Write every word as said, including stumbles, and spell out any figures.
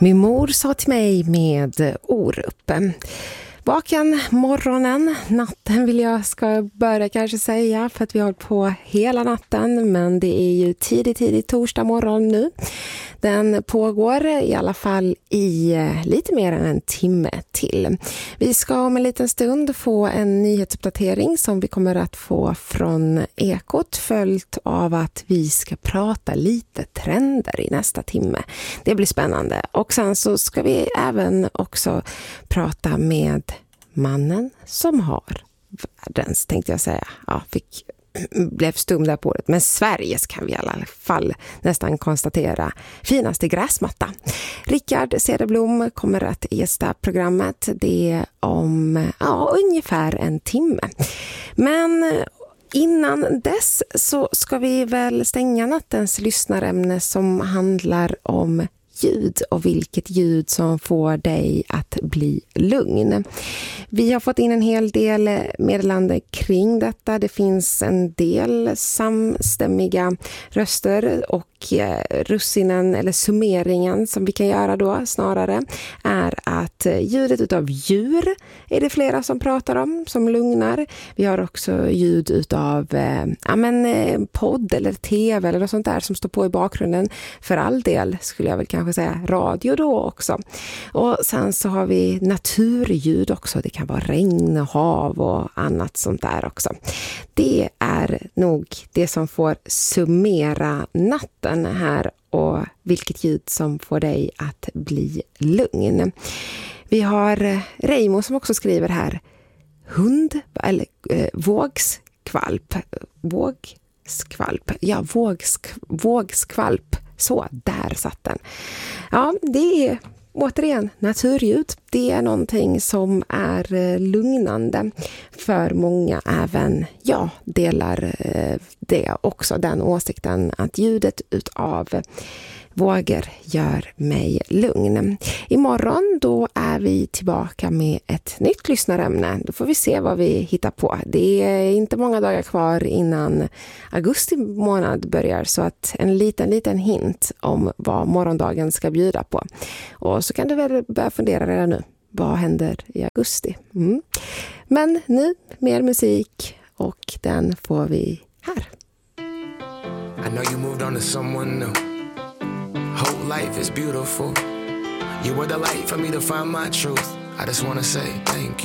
Min mor sa till mig med Orup. Vaken morgonen, natten vill jag ska börja kanske säga, för att vi har hållit på hela natten, men det är ju tidigt, tidigt torsdag morgon nu. Den pågår i alla fall i lite mer än en timme till. Vi ska om en liten stund få en nyhetsuppdatering som vi kommer att få från Ekot, följt av att vi ska prata lite trender i nästa timme. Det blir spännande. Och sen så ska vi även också prata med mannen som har världens, tänkte jag säga. Ja, fick blev stum där på det. Men Sveriges kan vi i alla fall nästan konstatera finaste gräsmatta. Rickard Cederblom kommer att gästa programmet. Det är om ja, ungefär en timme. Men innan dess så ska vi väl stänga nattens lyssnarämne som handlar om ljud och vilket ljud som får dig att bli lugn. Vi har fått in en hel del meddelande kring detta. Det finns en del samstämmiga röster och russinen eller summeringen som vi kan göra då snarare är att ljudet utav djur är det flera som pratar om som lugnar. Vi har också ljud utav eh, ja, men, podd eller tv eller något sånt där som står på i bakgrunden. För all del skulle jag väl kanske säga radio då också. Och sen så har vi naturljud också. Det kan vara regn, hav och annat sånt där också. Det är nog det som får summera natten här och vilket ljud som får dig att bli lugn. Vi har Reimo som också skriver här hund eller eh, vågskvalp vågskvalp ja vågsk, vågskvalp så där satt den. Ja, det är återigen naturljud. Det är någonting som är lugnande för många. Även jag delar det också, den åsikten att ljudet utav vågor gör mig lugn. Imorgon då är vi tillbaka med ett nytt lyssnarämne. Då får vi se vad vi hittar på. Det är inte många dagar kvar innan augusti månad börjar, så att en liten liten hint om vad morgondagen ska bjuda på. Och så kan du väl börja fundera redan nu. Vad händer i augusti? Mm. Men nu mer musik och den får vi här. I know you moved on to someone new. Whole life is beautiful. You were the light for me to find my truth. I just wanna say thank you.